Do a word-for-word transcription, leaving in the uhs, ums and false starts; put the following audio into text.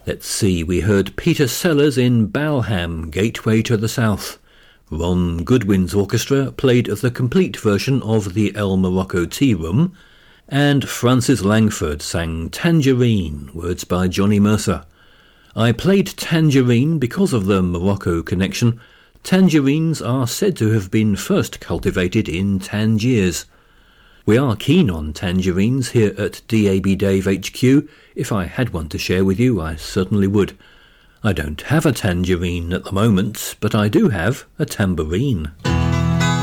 Let's see, we heard Peter Sellers in Balham, Gateway to the South. Ron Goodwin's orchestra played the complete version of the El Morocco Tea Room, and Francis Langford sang Tangerine, words by Johnny Mercer. I played Tangerine because of the Morocco connection. Tangerines are said to have been first cultivated in Tangiers. We are keen on tangerines here at D A B Dave H Q. If I had one to share with you, I certainly would. I don't have a tangerine at the moment, but I do have a tambourine.